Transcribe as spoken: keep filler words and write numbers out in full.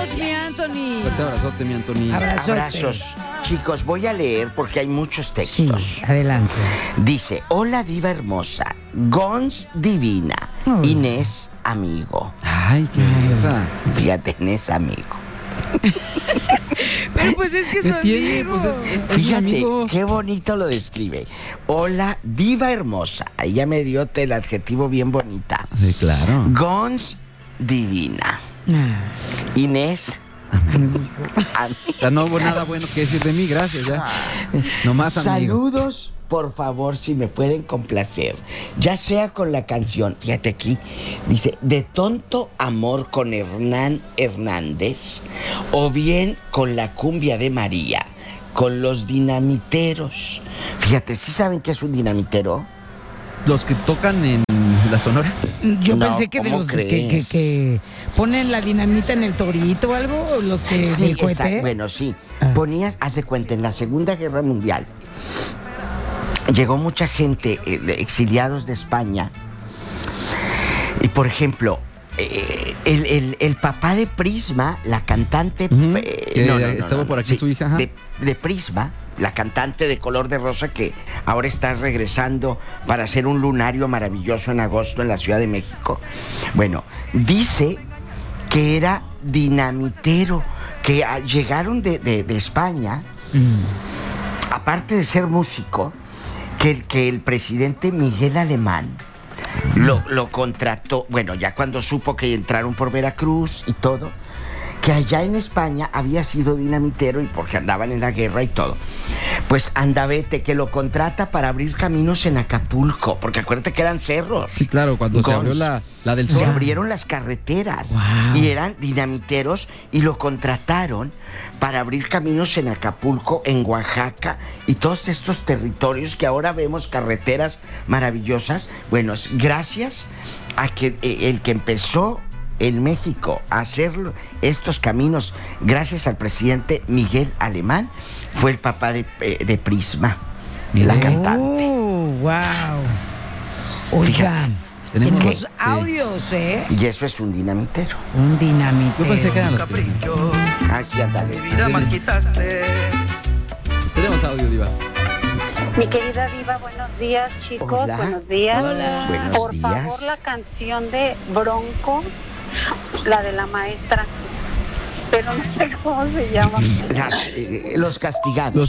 Saludos, mi Anthony. Fuerte abrazote, mi Anthony. Abrazote. Abrazos. Chicos, voy a leer porque hay muchos Sí, textos. adelante. Dice, hola diva hermosa, Gons divina, Oh. Inés amigo. Ay, qué belleza. Fíjate, Inés amigo. Pero pues es que ¿Qué es su tiene? amigo. Pues es- es mi Fíjate, amigo. qué bonito lo describe. Hola diva hermosa. Ella me dio el adjetivo bien bonita. Sí, claro. Gons divina. Ah, Inés amigo. amigo. O sea, no hubo nada bueno que decir de mí, gracias, ya. Nomás amigo. Saludos, por favor, si me pueden complacer, ya sea con la canción, fíjate aquí, dice, de tonto amor con Hernán Hernández, o bien con la cumbia de María, con los dinamiteros. Fíjate, ¿sí saben qué es un dinamitero? Los que tocan en la Sonora. Yo No, pensé que de ¿cómo los que, que, crees? que ponen la dinamita en el torito o algo, o los que Sí, del cohete. exacto. Bueno, sí. Ah. Ponías, haz de cuenta, en la Segunda Guerra Mundial, llegó mucha gente, eh, de exiliados de España. Y por ejemplo, eh, el, el- el papá de Prisma, la cantante. Ujú, eh, que estuvo por aquí su hija, ajá. De, de Prisma, la cantante de color de rosa que ahora está regresando para hacer un lunario maravilloso en agosto en la Ciudad de México. Bueno, dice que era dinamitero, que ah, llegaron de, de- de España, Mm. aparte de ser músico, que, que el presidente Miguel Alemán lo, lo contrató, bueno, ya cuando supo que entraron por Veracruz y todo, que allá en España había sido dinamitero y porque andaban en la guerra y todo. Pues Andavete, que lo contrata para abrir caminos en Acapulco, porque acuérdate que eran cerros. Sí, claro, cuando se Gons. abrió la, la del Se sol. abrieron las carreteras. Wow. Y eran dinamiteros y lo contrataron para abrir caminos en Acapulco, en Oaxaca y todos estos territorios que ahora vemos carreteras maravillosas. Bueno, es gracias a que eh, el que empezó en México a hacer estos caminos, gracias al presidente Miguel Alemán, fue el papá de, eh, de Prisma, la Mire. cantante. Oh, wow. Oigan, Tenemos- tenemos sí. audios, ¿eh? Y eso es un dinamitero. Un dinamite. Yo pensé que eran los que... Capricho, Así ándale. mi vida mal quitaste. Tenemos audio, diva. Mi querida Diva, buenos días, chicos, Hola. buenos días. Hola. Buenos Por días. favor, la canción de Bronco, la de la maestra, pero no sé cómo se llama. La- eh, los castigados.